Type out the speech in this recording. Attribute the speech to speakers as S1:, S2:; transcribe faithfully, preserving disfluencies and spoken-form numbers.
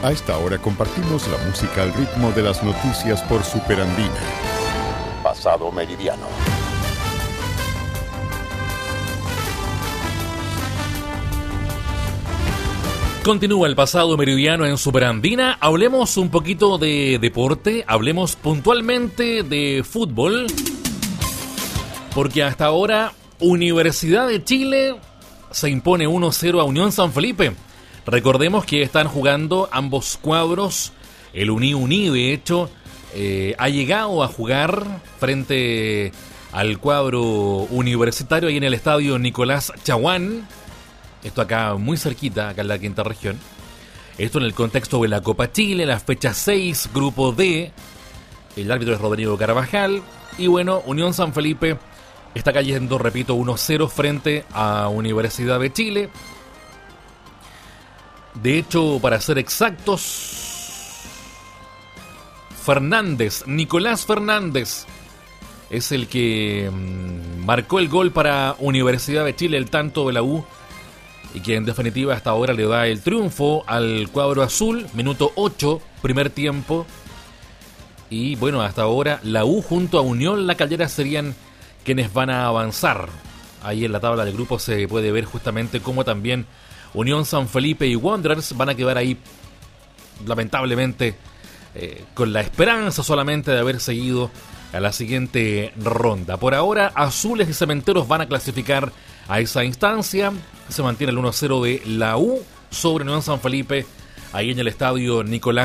S1: A esta hora compartimos la música al ritmo de las noticias por Superandina. Pasado Meridiano.
S2: Continúa el Pasado Meridiano en Superandina. Hablemos un poquito de deporte, hablemos puntualmente de fútbol, porque hasta ahora Universidad de Chile se impone uno cero a Unión San Felipe. Recordemos que están jugando ambos cuadros. El Uni-Uni, de hecho, eh, ha llegado a jugar frente al cuadro universitario ahí en el estadio Nicolás Chaguán. Esto acá muy cerquita, acá en la quinta región. Esto en el contexto de la Copa Chile, la fecha seis, grupo D. El árbitro es Rodrigo Carvajal. Y bueno, Unión San Felipe está cayendo, repito, uno cero frente a Universidad de Chile. De hecho, para ser exactos, Fernández, Nicolás Fernández, es el que mmm, marcó el gol para Universidad de Chile, el tanto de la U, y que en definitiva hasta ahora le da el triunfo al cuadro azul. Minuto ocho, primer tiempo. Y bueno, hasta ahora la U junto a Unión La Calera serían quienes van a avanzar. Ahí en la tabla del grupo se puede ver justamente cómo también Unión San Felipe y Wanderers van a quedar ahí, lamentablemente, eh, con la esperanza solamente de haber seguido a la siguiente ronda. Por ahora, Azules y Cementeros van a clasificar a esa instancia. Se mantiene el uno cero de la U sobre Unión San Felipe, ahí en el estadio Nicolás